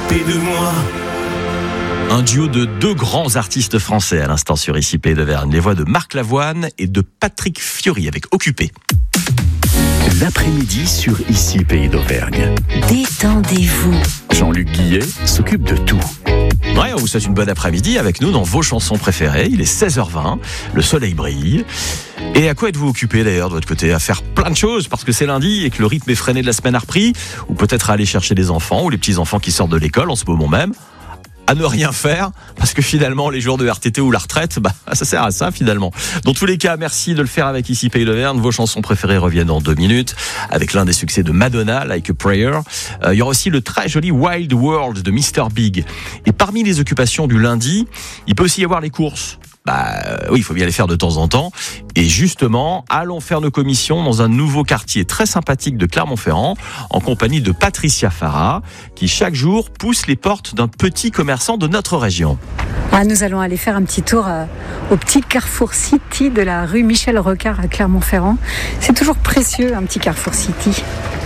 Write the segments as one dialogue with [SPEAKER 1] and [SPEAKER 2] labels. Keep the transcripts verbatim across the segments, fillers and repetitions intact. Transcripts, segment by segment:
[SPEAKER 1] s'occuper de moi.
[SPEAKER 2] Un duo de deux grands artistes français à l'instant sur Ici Pays d'Auvergne. Les voix de Marc Lavoine et de Patrick Fiori avec Occupé.
[SPEAKER 3] L'après-midi sur Ici Pays d'Auvergne.
[SPEAKER 4] Détendez-vous.
[SPEAKER 3] Jean-Luc Guillet s'occupe de tout.
[SPEAKER 2] Ouais, on vous souhaite une bonne après-midi avec nous dans vos chansons préférées. Il est seize heures vingt, le soleil brille. Et à quoi êtes-vous occupé d'ailleurs de votre côté? À faire plein de choses parce que c'est lundi et que le rythme effréné de la semaine a repris, ou peut-être à aller chercher les enfants ou les petits-enfants qui sortent de l'école en ce moment même. À ne rien faire, parce que finalement, les jours de R T T ou la retraite, bah, ça sert à ça finalement. Dans tous les cas, merci de le faire avec Ici Pays d'Auvergne. Vos chansons préférées reviennent dans deux minutes, avec l'un des succès de Madonna, Like a Prayer. Euh, il y aura aussi le très joli Wild World de mister Big. Et parmi les occupations du lundi, il peut aussi y avoir les courses. Bah oui, il faut bien les faire de temps en temps. Et justement, allons faire nos commissions dans un nouveau quartier très sympathique de Clermont-Ferrand, en compagnie de Patricia Farah, qui chaque jour pousse les portes d'un petit commerçant de notre région.
[SPEAKER 5] Ah, nous allons aller faire un petit tour euh, au petit Carrefour City de la rue Michel Rocard à Clermont-Ferrand. C'est toujours précieux, un petit Carrefour City.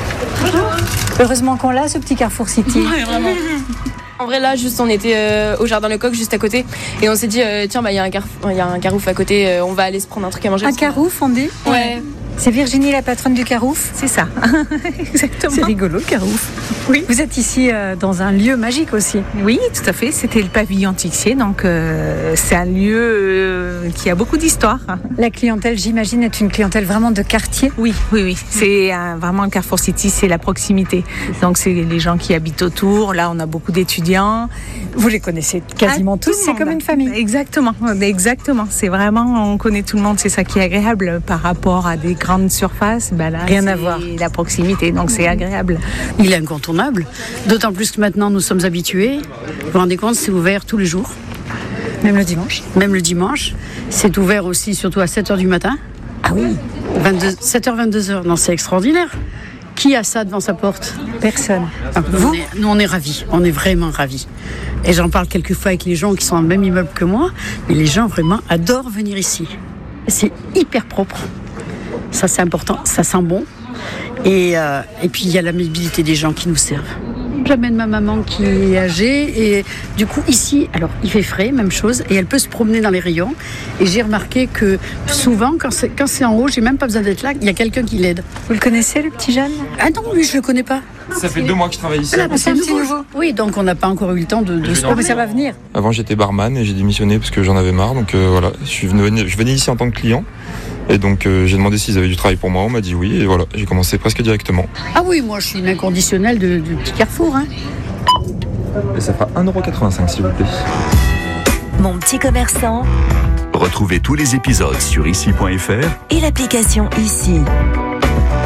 [SPEAKER 5] Heureusement qu'on l'a, ce petit Carrefour City.
[SPEAKER 6] Ouais, vraiment. En vrai, là, juste, on était euh, au Jardin Lecoq, juste à côté, et on s'est dit, euh, tiens, bah, il y a un carrefour, il y a un Carouf à côté, euh, on va aller se prendre un truc à manger.
[SPEAKER 5] Un Carouf, on dit ?
[SPEAKER 6] Ouais.
[SPEAKER 5] C'est Virginie, la patronne du Carouf ?
[SPEAKER 7] C'est ça, exactement.
[SPEAKER 5] C'est rigolo, le Carouf.
[SPEAKER 7] Oui.
[SPEAKER 5] Vous êtes ici euh, dans un lieu magique aussi.
[SPEAKER 7] Oui, tout à fait. C'était le pavillon Tixier, donc euh, c'est un lieu euh, qui a beaucoup d'histoire.
[SPEAKER 5] La clientèle, j'imagine, est une clientèle vraiment de quartier.
[SPEAKER 7] Oui, oui, oui. C'est un, vraiment le Carrefour City, c'est la proximité. Donc c'est les gens qui habitent autour. Là, on a beaucoup d'étudiants.
[SPEAKER 5] Vous les connaissez quasiment
[SPEAKER 7] ah,
[SPEAKER 5] tous. C'est comme une famille.
[SPEAKER 7] Exactement, exactement. C'est vraiment, on connaît tout le monde. C'est ça qui est agréable par rapport à des grandes surfaces. Ben là,
[SPEAKER 5] rien à voir.
[SPEAKER 7] La proximité, donc c'est agréable.
[SPEAKER 8] Il est incontournable. D'autant plus que maintenant nous sommes habitués. Vous vous rendez compte, c'est ouvert tous les jours.
[SPEAKER 5] Même le dimanche.
[SPEAKER 8] Même le dimanche. C'est ouvert aussi, surtout à sept heures du matin.
[SPEAKER 5] Ah oui.
[SPEAKER 8] vingt-deux, sept heures, vingt-deux heures. Non, c'est extraordinaire. Qui a ça devant sa porte?
[SPEAKER 5] Personne.
[SPEAKER 8] Ah, vous on est, Nous, on est ravis. On est vraiment ravis. Et j'en parle quelquefois avec les gens qui sont dans le même immeuble que moi. Mais les gens vraiment adorent venir ici. C'est hyper propre. Ça, c'est important. Ça sent bon. Et, euh, et puis, il y a l'amabilité des gens qui nous servent. J'amène ma maman qui est âgée et du coup ici, alors il fait frais, même chose, et elle peut se promener dans les rayons. Et j'ai remarqué que souvent, quand c'est, quand c'est en haut, j'ai même pas besoin d'être là, il y a quelqu'un qui l'aide.
[SPEAKER 5] Vous le connaissez, le petit jeune?
[SPEAKER 8] Ah non, lui je le connais pas.
[SPEAKER 9] Ça fait deux mois que je travaille ici.
[SPEAKER 8] Ah, bah, c'est un petit nouveau. Oui, donc on n'a pas encore eu le temps de, de se promener.
[SPEAKER 5] Mais ça va venir.
[SPEAKER 9] Avant j'étais barman et j'ai démissionné parce que j'en avais marre, donc euh, voilà, je suis venu, je venais ici en tant que client. Et donc euh, j'ai demandé s'ils avaient du travail pour moi, on m'a dit oui, et voilà, j'ai commencé presque directement.
[SPEAKER 8] Ah oui, moi je suis une inconditionnelle de, de petit Carrefour. Hein.
[SPEAKER 9] Et ça fera un euro quatre-vingt-cinq s'il vous plaît.
[SPEAKER 4] Mon petit commerçant.
[SPEAKER 3] Retrouvez tous les épisodes sur ici point f r
[SPEAKER 4] Et l'application Ici.